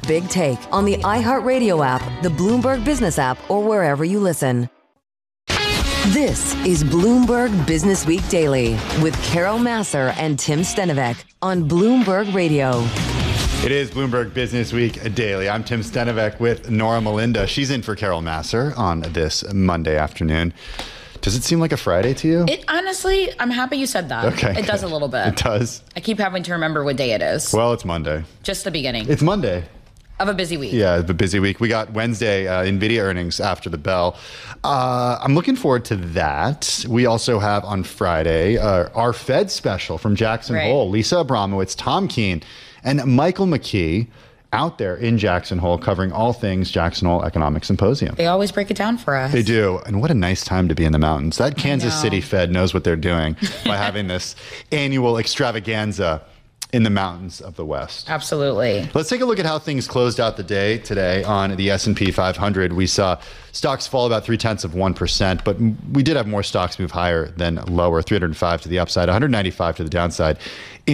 Big Take on the iHeartRadio app, the Bloomberg Business app, or wherever you listen. This is Bloomberg Business Week Daily with Carol Massar and Tim Stenovec on Bloomberg Radio. It is Bloomberg Business Week Daily. I'm Tim Stenovec with Nora Melinda. She's in for Carol Massar on this Monday afternoon. Does it seem like a Friday to you? It honestly, I'm happy you said that. Okay. It does a little bit. It does. I keep having to remember what day it is. Well, it's Monday. Just the beginning. It's Monday. Of a busy week. Yeah, the busy week. We got Wednesday NVIDIA earnings after the bell. I'm looking forward to that. We also have on Friday our Fed special from Jackson Hole. Lisa Abramowitz, Tom Keene, and Michael McKee out there in Jackson Hole covering all things Jackson Hole Economic Symposium. They always break it down for us. They do. And what a nice time to be in the mountains. That Kansas City Fed knows what they're doing by having this annual extravaganza in the mountains of the West. Absolutely. Let's take a look at how things closed out the day today on the S&P 500. We saw stocks fall about 0.3%, but we did have more stocks move higher than lower, 305 to the upside, 195 to the downside.